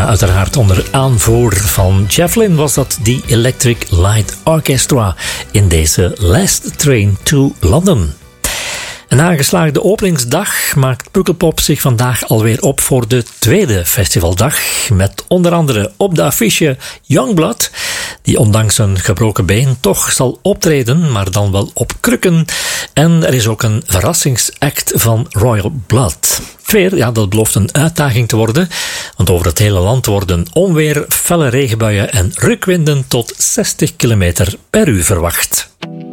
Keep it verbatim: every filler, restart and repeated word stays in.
Ja, uiteraard onder aanvoer van Jeff Lynne was dat die Electric Light Orchestra in deze Last Train to London. Een aangeslaagde openingsdag maakt Pukkelpop zich vandaag alweer op voor de tweede festivaldag. Met onder andere op de affiche Youngblood, die ondanks een gebroken been toch zal optreden, maar dan wel op krukken. En er is ook een verrassingsact van Royal Blood. Weer, ja, dat belooft een uitdaging te worden, want over het hele land worden onweer, felle regenbuien en rukwinden tot zestig kilometer per uur verwacht.